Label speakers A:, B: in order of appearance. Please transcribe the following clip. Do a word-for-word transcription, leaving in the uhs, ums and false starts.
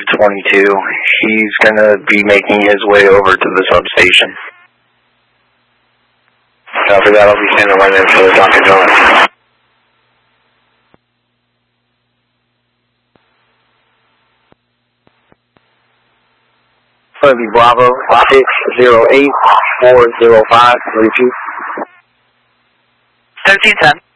A: twenty-two. He's going to be making his way over to the substation. After that, I'll be standing right in for Doctor Jones. Going to be Bravo six zero eight four zero five three two.
B: thirteen ten.